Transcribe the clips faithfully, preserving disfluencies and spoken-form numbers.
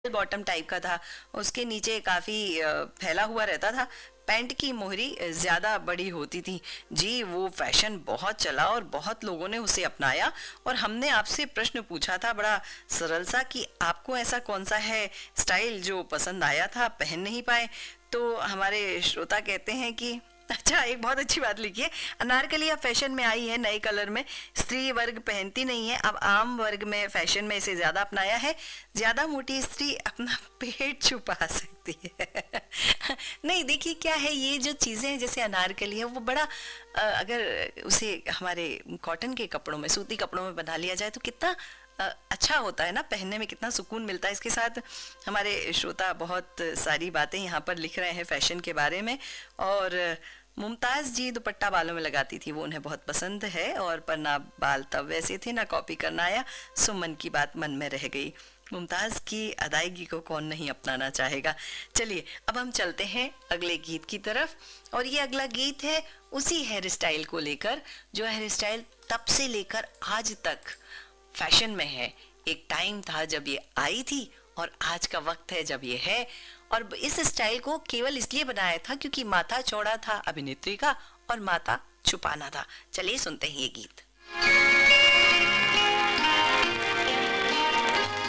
Bottom type का था, उसके नीचे काफ़ी अ, फैला हुआ रहता था। पैंट की मोहरी ज़्यादा बड़ी होती थी। जी, वो फैशन बहुत चला और बहुत लोगों ने उसे अपनाया। और हमने आपसे प्रश्न पूछा था बड़ा सरल सा कि आपको ऐसा कौन सा है स्टाइल जो पसंद आया था, पहन नहीं पाए। तो हमारे श्रोता कहते हैं कि अच्छा, एक बहुत अच्छी बात लिखी है, अनारकली अब फैशन में आई है नए कलर में, स्त्री वर्ग पहनती नहीं है, अब आम वर्ग में फैशन में इसे ज्यादा अपनाया है। ज्यादा मोटी स्त्री अपना पेट छुपा सकती है। नहीं, देखिए क्या है, ये जो चीजें हैं जैसे अनारकली है वो बड़ा अ, अगर उसे हमारे कॉटन के कपड़ों में, सूती कपड़ों में बना लिया जाए तो कितना अ, अच्छा होता है ना, पहनने में कितना सुकून मिलता है। इसके साथ हमारे श्रोता बहुत सारी बातें यहाँ पर लिख रहे हैं फैशन के बारे में। और मुमताज जी दुपट्टा बालों में लगाती थी, वो उन्हें बहुत पसंद है। और पर ना बाल तब वैसे थे ना कॉपी करना आया, सो मन की बात मन में रह गई। मुमताज की अदायगी को कौन नहीं अपनाना चाहेगा। चलिए अब हम चलते हैं अगले गीत की तरफ। और ये अगला गीत है उसी हेयर स्टाइल को लेकर, जो हेयर स्टाइल तब से लेकर आज तक फैशन में है। एक टाइम था जब ये आई थी और आज का वक्त है जब ये है। और इस स्टाइल को केवल इसलिए बनाया था क्योंकि माथा चौड़ा था अभिनेत्री का और माथा छुपाना था। चलिए सुनते हैं ये गीत।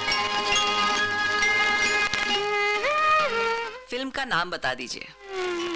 फिल्म का नाम बता दीजिए।